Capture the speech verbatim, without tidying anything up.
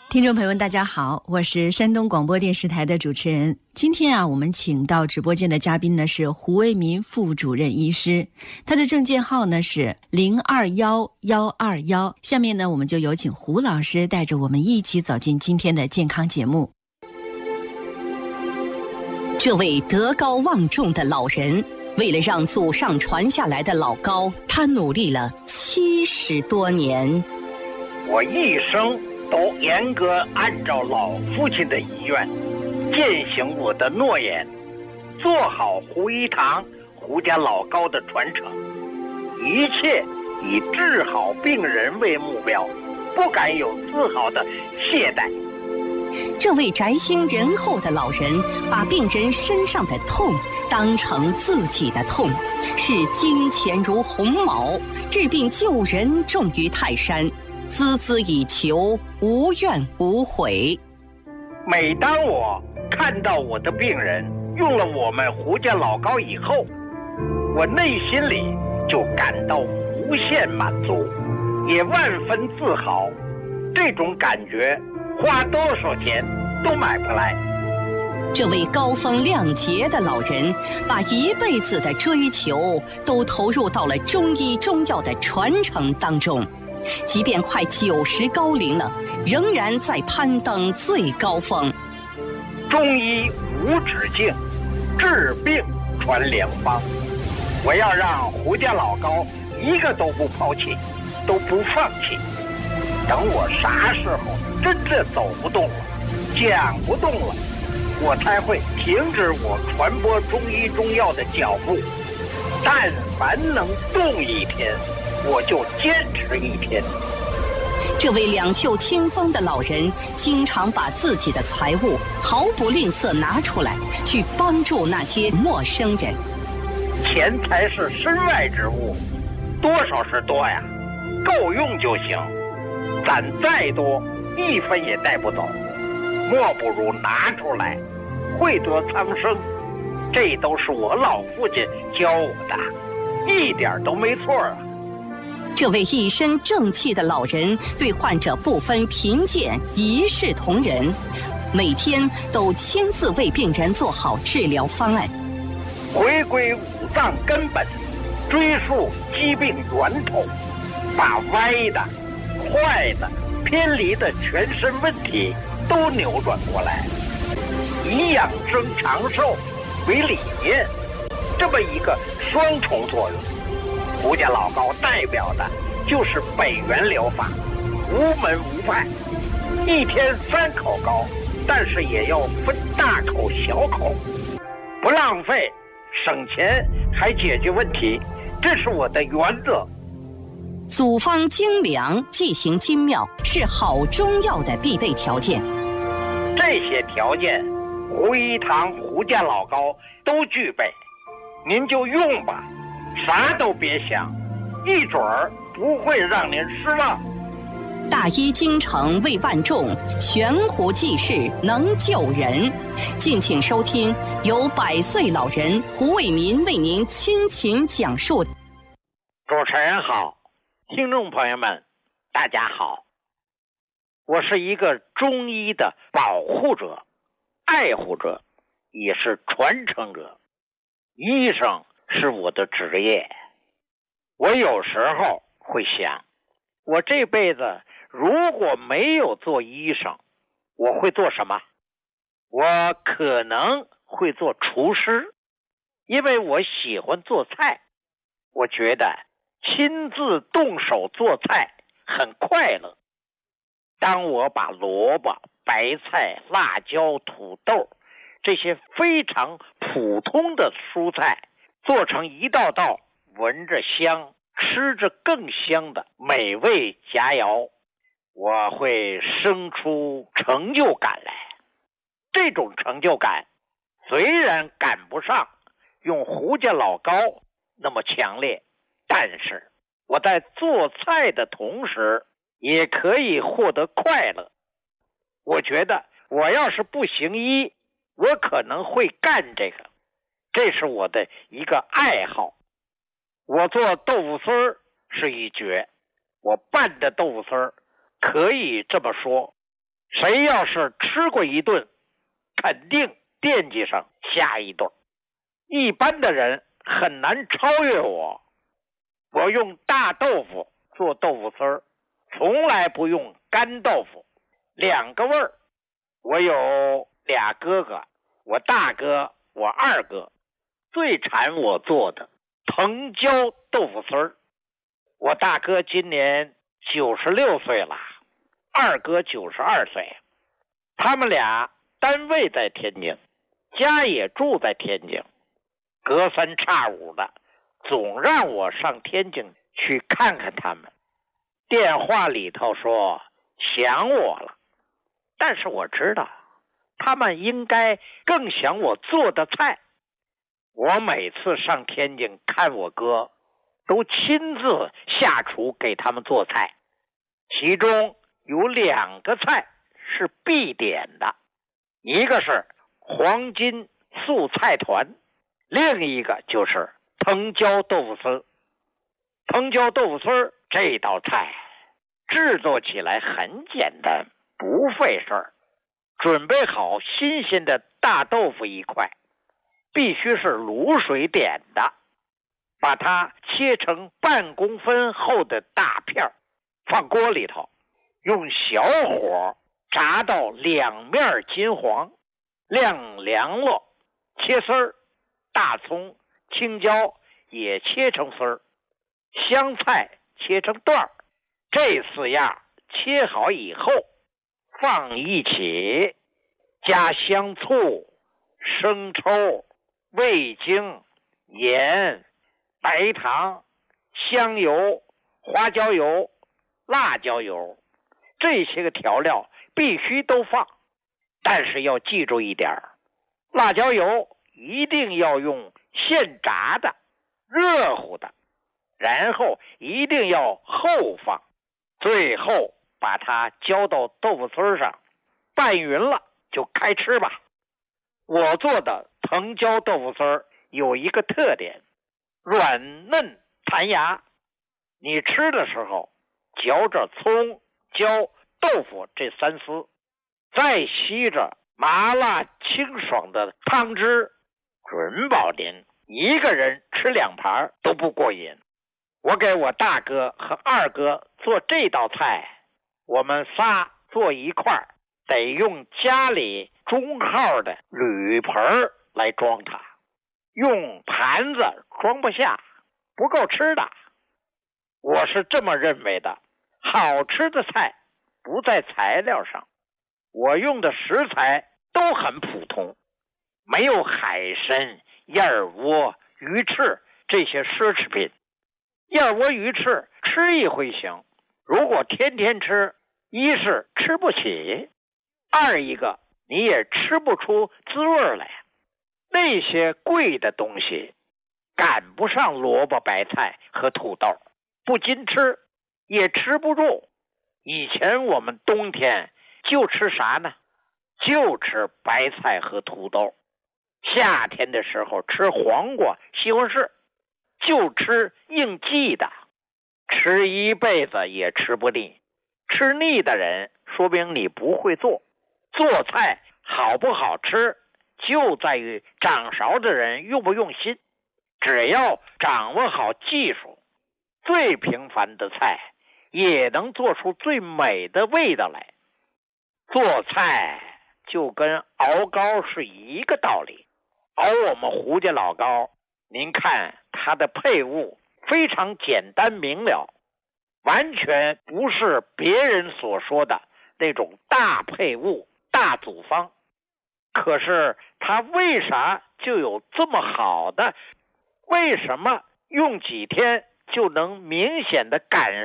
听众朋友们大家好，我是山东广播电视台的主持人。今天啊，我们请到直播间的嘉宾呢是胡为民副主任医师，他的证件号呢是零二幺幺二幺。下面呢，我们就有请胡老师带着我们一起走进今天的健康节目。 这位德高望重的老人，为了让祖上传下来的老高，他努力了七十多年。 我一生都严格按照老父亲的遗愿，践行我的诺言，做好胡一堂胡家老高的传承，一切以治好病人为目标，不敢有丝毫的懈怠。 这位宅心仁厚的老人，把病人身上的痛当成自己的痛，视金钱如鸿毛，治病救人重于泰山，孜孜以求，无怨无悔。 每当我看到我的病人用了我们胡家老高以后，我内心里就感到无限满足，也万分自豪。这种感觉花多少钱都买不来。 这位高风亮节的老人，把一辈子的追求都投入到了中医中药的传承当中，即便快九十高龄了，仍然在攀登最高峰。 中医无止境，治病传良方。我要让胡家老高一个都不抛弃，都不放弃。等我啥时候真正走不动了，讲不动了，我才会停止我传播中医中药的脚步。但凡能动一天，我就坚持一天。 这位两袖清风的老人，经常把自己的财物毫不吝啬拿出来，去帮助那些陌生人。 钱财是身外之物，多少是多呀，够用就行。攒再多，一分也带不走，莫不如拿出来，惠得苍生。这都是我老父亲教我的，一点都没错啊。 这位一身正气的老人，对患者不分贫贱，一视同仁，每天都亲自为病人做好治疗方案。 回归五脏根本，追溯疾病源头，把歪的、坏的、偏离的全身问题都扭转过来，以养生长寿为理念，这么一个双重作用。胡家老高代表的就是北元疗法，无门无派，一天三口高，但是也要分大口小口，不浪费，省钱还解决问题，这是我的原则。 组方精良，剂型精妙，是好中药的必备条件。 这些条件，胡一堂胡家老高都具备，您就用吧，啥都别想，一准儿不会让您失望。 大医精诚为万众，悬壶济世能救人。敬请收听由百岁老人胡为民为您倾情讲述。 主持人好，听众朋友们大家好，我是一个中医的保护者、爱护者，也是传承者。医生是我的职业。我有时候会想，我这辈子如果没有做医生，我会做什么？我可能会做厨师，因为我喜欢做菜。我觉得亲自动手做菜很快乐。当我把萝卜、白菜、辣椒、土豆这些非常普通的蔬菜做成一道道闻着香、吃着更香的美味佳肴，我会生出成就感来。这种成就感虽然赶不上用胡家老高那么强烈，但是我在做菜的同时也可以获得快乐。我觉得我要是不行医，我可能会干这个，这是我的一个爱好。我做豆腐丝儿是一绝，我拌的豆腐丝儿可以这么说， 谁要是吃过一顿，肯定惦记上下一顿。一般的人很难超越我。我用大豆腐做豆腐丝儿，从来不用干豆腐，两个味儿。我有俩哥哥，我大哥，我二哥，最馋我做的藤椒豆腐丝儿。我大哥今年九十六岁了，二哥九十二岁，他们俩单位在天津，家也住在天津，隔三差五的总让我上天津去看看他们。电话里头说想我了，但是我知道他们应该更想我做的菜。我每次上天津看我哥，都亲自下厨给他们做菜，其中有两个菜是必点的，一个是黄金素菜团，另一个就是藤椒豆腐丝。藤椒豆腐丝这道菜制作起来很简单，不费事儿。准备好新鲜的大豆腐一块，必须是卤水点的，把它切成半公分厚的大片，放锅里头，用小火炸到两面金黄，晾凉了，切丝儿，大葱、青椒也切成丝儿，香菜切成段儿，这四样切好以后放一起，加香醋、生抽、味精、盐、白糖、香油、花椒油、辣椒油，这些个调料必须都放。但是要记住一点，辣椒油一定要用现炸的，热乎的，然后一定要后放，最后把它浇到豆腐丝上，拌匀了就开吃吧。我做的藤椒豆腐丝有一个特点，软嫩弹牙，你吃的时候嚼着葱、椒、豆腐这三丝，再吸着麻辣清爽的汤汁，准保您一个人吃两盘都不过瘾。我给我大哥和二哥做这道菜，我们仨坐一块儿，得用家里中号的铝盆来装它，用盘子装不下，不够吃的。我是这么认为的，好吃的菜不在材料上，我用的食材都很普通，没有海参、燕窝、鱼翅这些奢侈品。燕窝鱼翅吃一回行，如果天天吃，一是吃不起，二一个你也吃不出滋味来。那些贵的东西赶不上萝卜白菜和土豆，不禁吃也吃不住。以前我们冬天就吃啥呢？就吃白菜和土豆。夏天的时候吃黄瓜、西红柿，就吃应季的，吃一辈子也吃不腻。吃腻的人说明你不会做。做菜好不好吃就在于掌勺的人用不用心。只要掌握好技术，最平凡的菜也能做出最美的味道来。做菜就跟熬膏是一个道理。熬我们胡家老膏，您看它的配物非常简单明了，完全不是别人所说的那种大配物、大组方。可是它为啥就有这么好的？为什么用几天就能明显的感